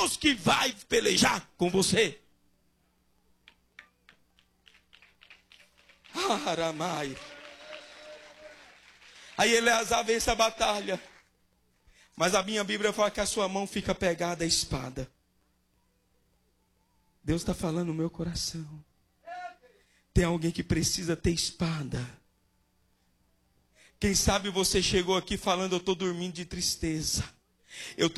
Deus que vai pelejar com você. Aramai. Aí Eleazar vence a batalha. Mas a minha Bíblia fala que a sua mão fica pegada à espada. Deus está falando no meu coração. Tem alguém que precisa ter espada. Quem sabe você chegou aqui falando, eu estou dormindo de tristeza. Eu